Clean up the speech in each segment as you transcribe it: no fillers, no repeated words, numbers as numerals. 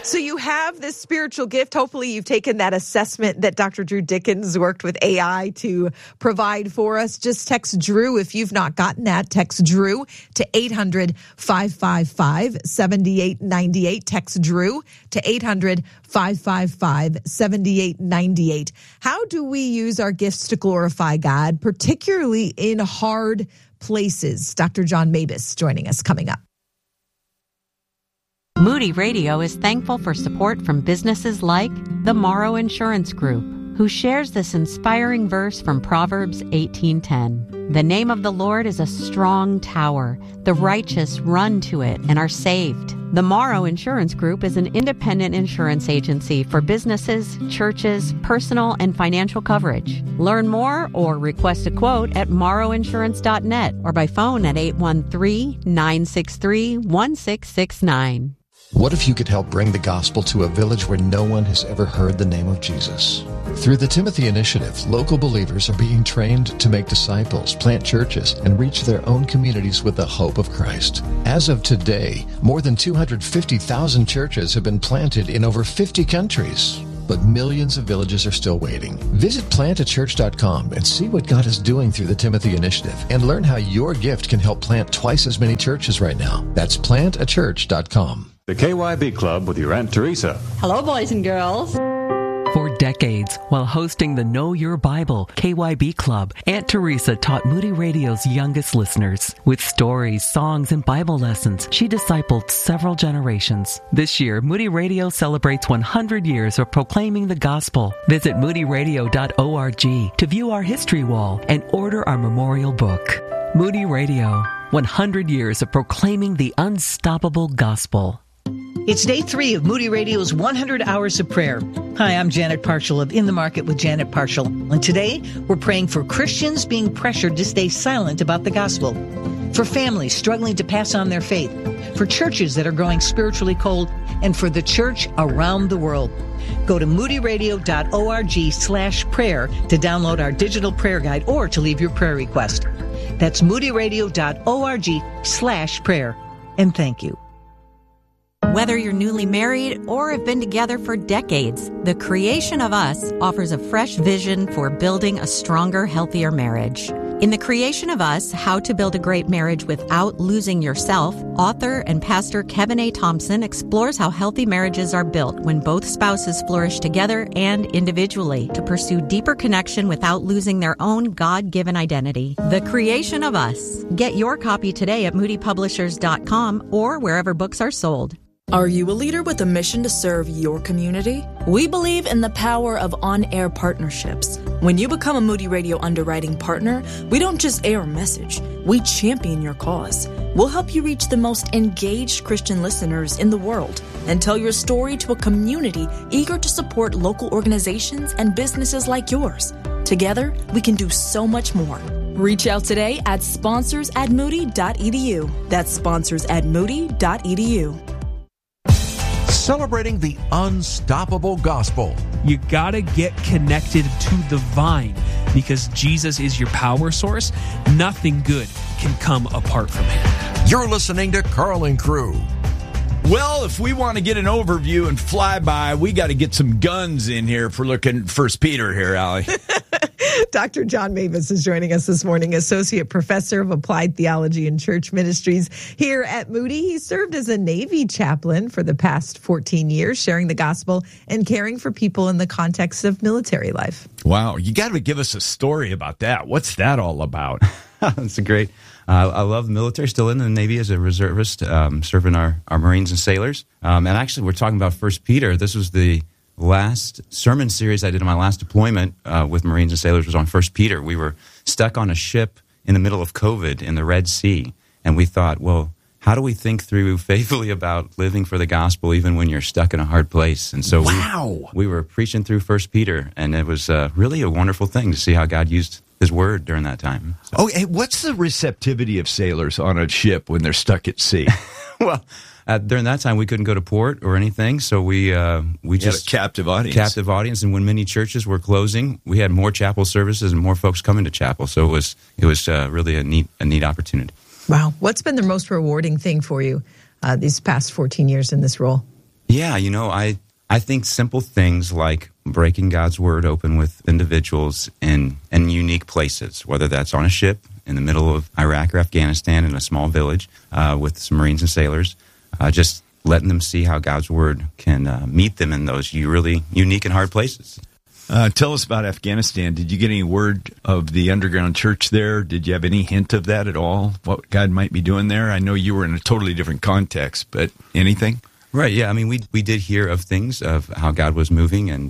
So you have this spiritual gift. Hopefully you've taken that assessment that Dr. Drew Dickens worked with AI to provide for us. Just text Drew if you've not gotten that. Text Drew to 800-555-7898. Text Drew to 800-555-7898. How do we use our gifts to glorify God, particularly in hard places? Dr. John Mabus joining us coming up. Moody Radio is thankful for support from businesses like the Morrow Insurance Group, who shares this inspiring verse from Proverbs 18:10. The name of the Lord is a strong tower. The righteous run to it and are saved. The Morrow Insurance Group is an independent insurance agency for businesses, churches, personal, and financial coverage. Learn more or request a quote at morrowinsurance.net or by phone at 813-963-1669. What if you could help bring the gospel to a village where no one has ever heard the name of Jesus? Through the Timothy Initiative, local believers are being trained to make disciples, plant churches, and reach their own communities with the hope of Christ. As of today, more than 250,000 churches have been planted in over 50 countries. But millions of villages are still waiting. Visit plantachurch.com and see what God is doing through the Timothy Initiative and learn how your gift can help plant twice as many churches right now. That's plantachurch.com. The KYB Club with your Aunt Teresa. Hello, boys and girls. For decades, while hosting the Know Your Bible KYB Club, Aunt Teresa taught Moody Radio's youngest listeners. With stories, songs, and Bible lessons, she discipled several generations. This year, Moody Radio celebrates 100 years of proclaiming the gospel. Visit moodyradio.org to view our history wall and order our memorial book. Moody Radio, 100 years of proclaiming the unstoppable gospel. It's day 3 of Moody Radio's 100 Hours of Prayer. Hi, I'm Janet Parshall of In the Market with Janet Parshall. And today, we're praying for Christians being pressured to stay silent about the gospel, for families struggling to pass on their faith, for churches that are growing spiritually cold, and for the church around the world. Go to moodyradio.org/prayer to download our digital prayer guide or to leave your prayer request. That's moodyradio.org/prayer. And thank you. Whether you're newly married or have been together for decades, The Creation of Us offers a fresh vision for building a stronger, healthier marriage. In The Creation of Us, How to Build a Great Marriage Without Losing Yourself, author and pastor Kevin A. Thompson explores how healthy marriages are built when both spouses flourish together and individually to pursue deeper connection without losing their own God-given identity. The Creation of Us. Get your copy today at moodypublishers.com or wherever books are sold. Are you a leader with a mission to serve your community? We believe in the power of on-air partnerships. When you become a Moody Radio underwriting partner, we don't just air a message, we champion your cause. We'll help you reach the most engaged Christian listeners in the world and tell your story to a community eager to support local organizations and businesses like yours. Together, we can do so much more. Reach out today at sponsors@moody.edu. That's sponsors@moody.edu. Celebrating the unstoppable gospel. You gotta get connected to the vine because Jesus is your power source. Nothing good can come apart from him. You're listening to Carl and Crew. Well, if we want to get an overview and fly by, we got to get some guns in here for looking First Peter here, Allie. Dr. John Mabus is joining us this morning, Associate Professor of Applied Theology and Church Ministries here at Moody. He served as a Navy chaplain for the past 14 years, sharing the gospel and caring for people in the context of military life. Wow, you got to give us a story about that. What's that all about? That's a great. I love the military, still in the Navy as a reservist, serving our Marines and sailors. And actually, we're talking about First Peter. This was the last sermon series I did in my last deployment with Marines and sailors was on First Peter. We were stuck on a ship in the middle of COVID in the Red Sea, and we thought, well, how do we think through faithfully about living for the gospel even when you're stuck in a hard place? And so we were preaching through First Peter, and it was really a wonderful thing to see how God used his word during that time. So. Oh, hey, what's the receptivity of sailors on a ship when they're stuck at sea? Well, during that time, we couldn't go to port or anything, so we just had a captive audience. And when many churches were closing, we had more chapel services and more folks coming to chapel. So it was really a neat opportunity. Wow, what's been the most rewarding thing for you these past 14 years in this role? Yeah, I think simple things like breaking God's word open with individuals in unique places, whether that's on a ship in the middle of Iraq or Afghanistan in a small village with some Marines and sailors, just letting them see how God's word can meet them in those really unique and hard places. Tell us about Afghanistan. Did you get any word of the underground church there? Did you have any hint of that at all, what God might be doing there? I know you were in a totally different context, but anything? Right, yeah. I mean, we did hear of things, of how God was moving, and,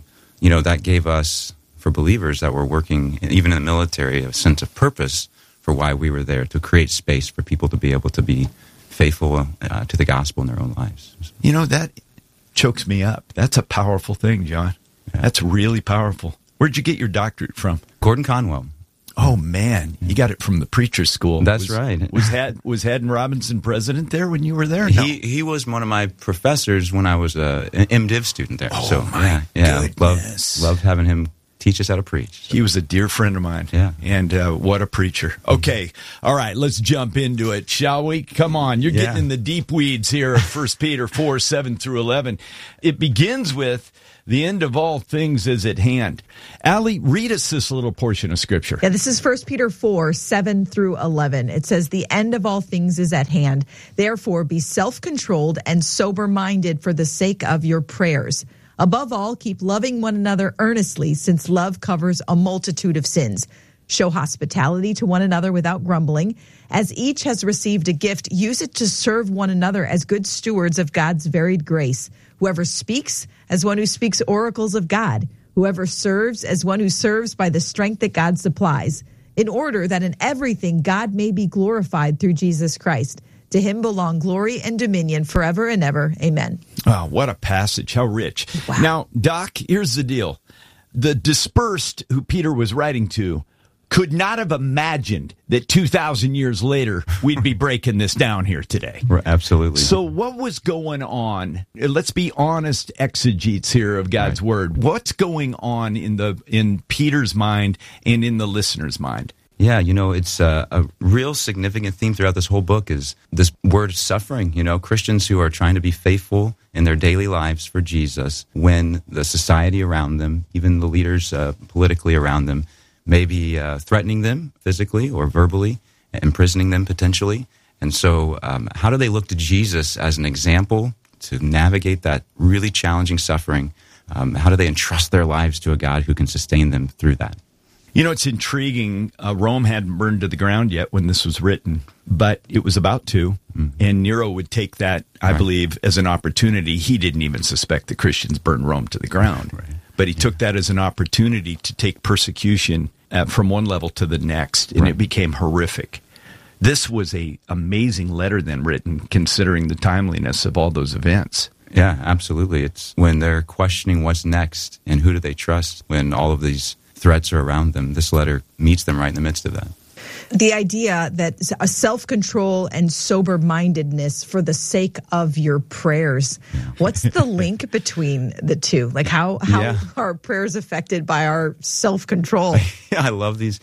that gave us, for believers that were working, even in the military, a sense of purpose for why we were there, to create space for people to be able to be faithful to the gospel in their own lives. That chokes me up. That's a powerful thing, John. Yeah. That's really powerful. Where'd you get your doctorate from? Gordon Conwell. Oh, man. You got it from the preacher's school. That's right. Was Haddon Robinson president there when you were there? No. He was one of my professors when I was an MDiv student there. Oh, so, my goodness. Loved having him teach us how to preach. So. He was a dear friend of mine. Yeah. And what a preacher. Okay. All right. Let's jump into it, shall we? Come on. You're getting in the deep weeds here of 1 Peter 4, 7 through 11. It begins with, the end of all things is at hand. Allie, read us this little portion of Scripture. Yeah, this is 1 Peter 4, 7 through 11. It says, the end of all things is at hand. Therefore, be self-controlled and sober-minded for the sake of your prayers. Above all, keep loving one another earnestly, since love covers a multitude of sins. Show hospitality to one another without grumbling. As each has received a gift, use it to serve one another as good stewards of God's varied grace. Whoever speaks, as one who speaks oracles of God. Whoever serves, as one who serves by the strength that God supplies, in order that in everything God may be glorified through Jesus Christ. To him belong glory and dominion forever and ever. Amen. Oh, what a passage. How rich. Wow. Now, Doc, here's the deal. The dispersed who Peter was writing to could not have imagined that 2,000 years later we'd be breaking this down here today. Absolutely. So what was going on? Let's be honest exegetes here of God's word. What's going on in Peter's mind and in the listener's mind? Yeah, it's a real significant theme throughout this whole book is this word suffering. Christians who are trying to be faithful in their daily lives for Jesus when the society around them, even the leaders politically around them, may be threatening them physically or verbally, imprisoning them potentially. And so how do they look to Jesus as an example to navigate that really challenging suffering? How do they entrust their lives to a God who can sustain them through that? It's intriguing. Rome hadn't burned to the ground yet when this was written, but it was about to. And Nero would take that, I believe, as an opportunity. He didn't even suspect the Christians burned Rome to the ground. Right. But he took that as an opportunity to take persecution from one level to the next, and it became horrific. This was an amazing letter then written, considering the timeliness of all those events. Yeah, absolutely. It's when they're questioning what's next and who do they trust when all of these threats are around them. This letter meets them right in the midst of that. The idea that a self-control and sober-mindedness for the sake of your prayers. What's the link between the two? Like how are prayers affected by our self-control? I love these.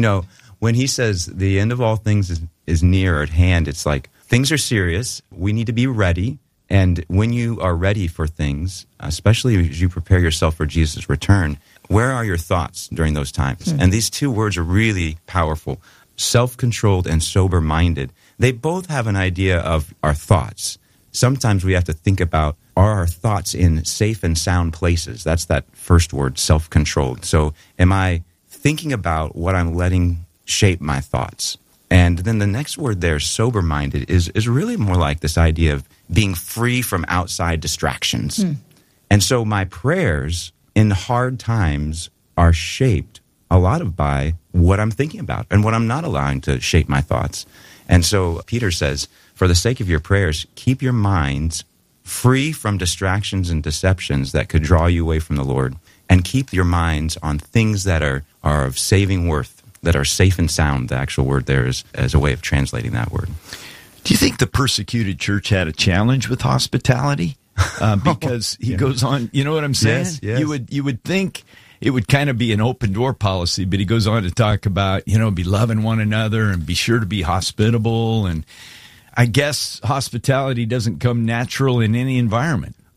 When he says the end of all things is near or at hand, it's like things are serious. We need to be ready. And when you are ready for things, especially as you prepare yourself for Jesus' return, where are your thoughts during those times? And these two words are really powerful. Self-controlled and sober-minded. They both have an idea of our thoughts. Sometimes we have to think about, are our thoughts in safe and sound places? That's that first word, self-controlled. So am I thinking about what I'm letting shape my thoughts? And then the next word there, sober-minded, is really more like this idea of being free from outside distractions. And so my prayers in hard times are shaped a lot by what I'm thinking about and what I'm not allowing to shape my thoughts. And so Peter says, for the sake of your prayers, keep your minds free from distractions and deceptions that could draw you away from the Lord, and keep your minds on things that are of saving worth, that are safe and sound. The actual word there is as a way of translating that word. Do you think the persecuted church had a challenge with hospitality? Because he goes on, you know what I'm saying? Yes. You would think it would kind of be an open door policy, but he goes on to talk about, be loving one another and be sure to be hospitable. And I guess hospitality doesn't come natural in any environment.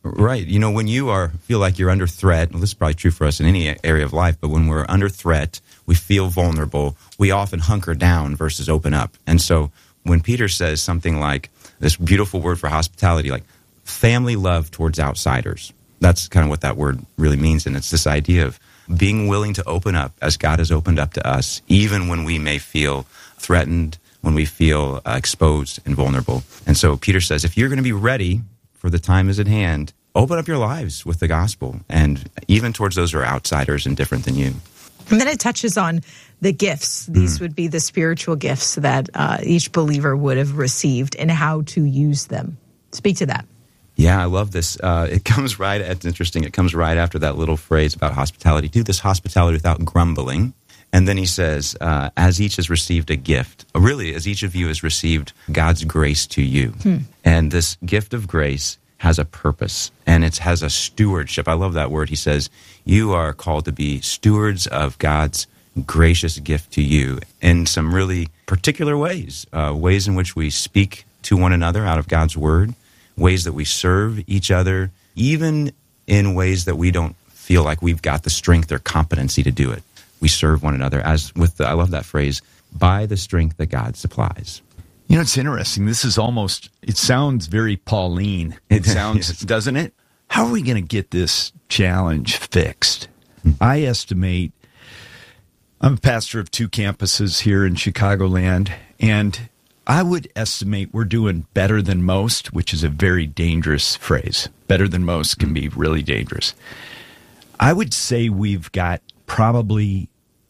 Right. You know, when you feel like you're under threat, well, this is probably true for us in any area of life, but when we're under threat, we feel vulnerable, we often hunker down versus open up. And so when Peter says something like this beautiful word for hospitality, like family love towards outsiders, that's kind of what that word really means. And it's this idea of being willing to open up as God has opened up to us, even when we may feel threatened, when we feel exposed and vulnerable. And so Peter says, if you're going to be ready for the time is at hand, open up your lives with the gospel, and even towards those who are outsiders and different than you. And then it touches on the gifts. These would be the spiritual gifts that each believer would have received and how to use them. Speak to that. Yeah, I love this. It comes right, it's interesting, it comes right after that little phrase about hospitality. Do this hospitality without grumbling. And then he says, as each has received a gift, really, as each of you has received God's grace to you. And this gift of grace has a purpose, and it has a stewardship. I love that word. He says, you are called to be stewards of God's gracious gift to you in some really particular ways, ways in which we speak to one another out of God's word, ways that we serve each other, even in ways that we don't feel like we've got the strength or competency to do it. We serve one another I love that phrase, by the strength that God supplies. You know, it's interesting. This is it sounds very Pauline. It sounds, doesn't it? How are we going to get this challenge fixed? I estimate, I'm a pastor of 2 campuses here in Chicagoland, and I would estimate we're doing better than most, which is a very dangerous phrase. Better than most can be really dangerous. I would say we've got probably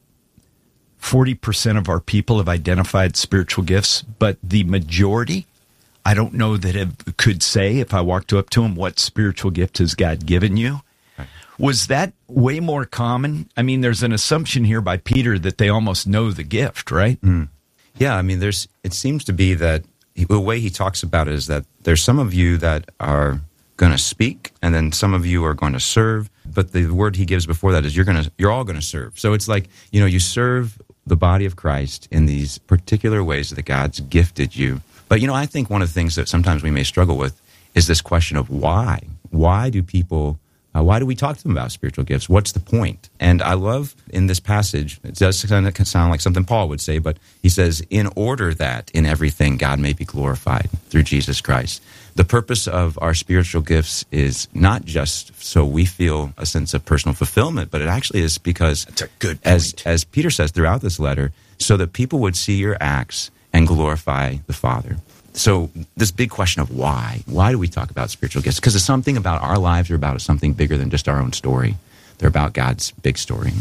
40% of our people have identified spiritual gifts, but the majority, I don't know that could say, if I walked up to them, what spiritual gift has God given you? Right. Was that way more common? I mean, there's an assumption here by Peter that they almost know the gift, right? Yeah, I mean, it seems to be that the way he talks about it is that there's some of you that are going to speak, and then some of you are going to serve. But the word he gives before that is you're all going to serve. So it's like, you serve the body of Christ in these particular ways that God's gifted you. But, I think one of the things that sometimes we may struggle with is this question of why. Why do we talk to them about spiritual gifts? What's the point? And I love in this passage, it does sound like something Paul would say, but he says, in order that in everything God may be glorified through Jesus Christ. The purpose of our spiritual gifts is not just so we feel a sense of personal fulfillment, but it actually is because, that's a good point. As Peter says throughout this letter, so that people would see your acts and glorify the Father. So this big question of why do we talk about spiritual gifts? Because it's something about our lives are about something bigger than just our own story. They're about God's big story.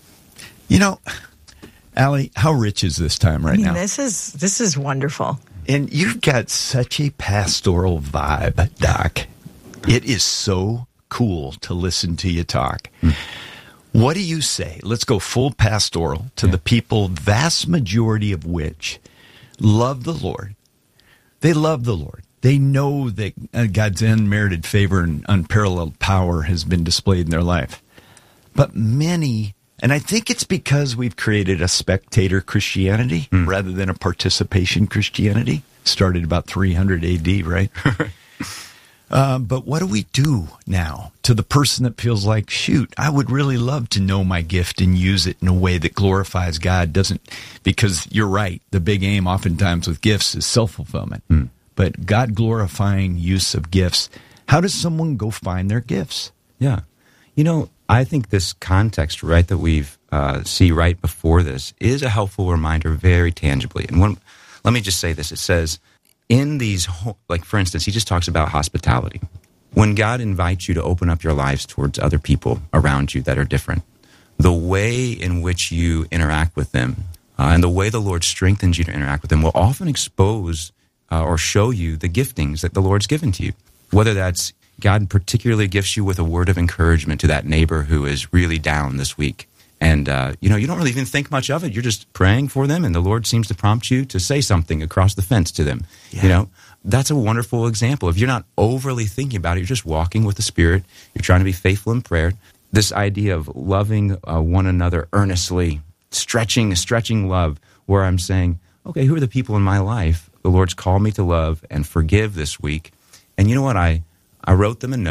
Allie, how rich is this time right now? This is wonderful. And you've got such a pastoral vibe, Doc. It is so cool to listen to you talk. What do you say? Let's go full pastoral to the people, vast majority of which love the Lord. They love the Lord. They know that God's unmerited favor and unparalleled power has been displayed in their life. But many, and I think it's because we've created a spectator Christianity rather than a participation Christianity. Started about 300 AD, right? But what do we do now to the person that feels like, shoot, I would really love to know my gift and use it in a way that glorifies God? Because you're right, the big aim oftentimes with gifts is self-fulfillment. But God-glorifying use of gifts, how does someone go find their gifts? Yeah. I think this context, right, that we've see right before this is a helpful reminder very tangibly. And let me just say this. It says, in these, like for instance, he just talks about hospitality. When God invites you to open up your lives towards other people around you that are different, the way in which you interact with them and the way the Lord strengthens you to interact with them will often expose or show you the giftings that the Lord's given to you. Whether that's God particularly gifts you with a word of encouragement to that neighbor who is really down this week. And, you don't really even think much of it. You're just praying for them, and the Lord seems to prompt you to say something across the fence to them. Yeah. That's a wonderful example. If you're not overly thinking about it, you're just walking with the Spirit. You're trying to be faithful in prayer. This idea of loving one another earnestly, stretching love, where I'm saying, okay, who are the people in my life the Lord's called me to love and forgive this week? And you know what? I wrote them a note,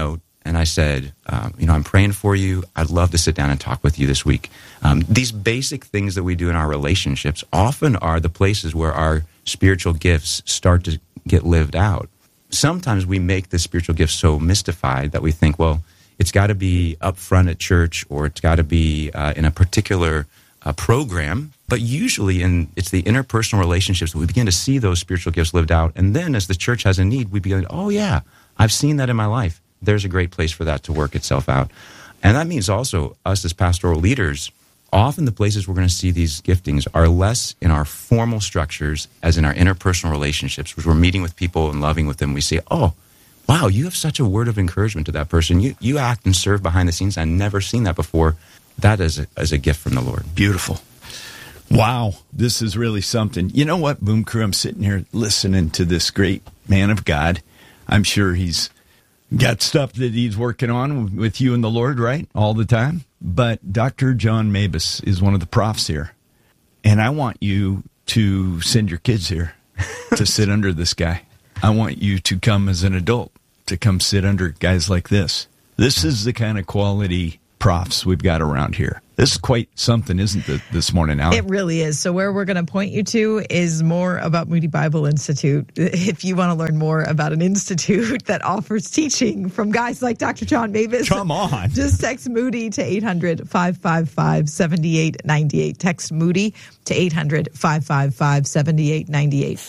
and I said, I'm praying for you. I'd love to sit down and talk with you this week. These basic things that we do in our relationships often are the places where our spiritual gifts start to get lived out. Sometimes we make the spiritual gifts so mystified that we think, well, it's got to be up front at church, or it's got to be in a particular program. But usually it's the interpersonal relationships that we begin to see those spiritual gifts lived out. And then as the church has a need, we begin, oh yeah, I've seen that in my life. There's a great place for that to work itself out. And that means also us as pastoral leaders, often the places we're going to see these giftings are less in our formal structures as in our interpersonal relationships, which we're meeting with people and loving with them. We say, oh, wow, you have such a word of encouragement to that person. You act and serve behind the scenes. I've never seen that before. That is a gift from the Lord. Beautiful. Wow, this is really something. You know what, Boom Crew? I'm sitting here listening to this great man of God. I'm sure he's got stuff that he's working on with you and the Lord, right, all the time. But Dr. John Mabus is one of the profs here. And I want you to send your kids here to sit under this guy. I want you to come as an adult, to come sit under guys like this. This is the kind of quality profs we've got around here. This is quite something, isn't it, this morning, Alan? It really is. So where we're going to point you to is more about Moody Bible Institute. If you want to learn more about an institute that offers teaching from guys like Dr. John Mabus. Come on. Just text Moody to 800-555-7898. Text Moody to 800-555-7898.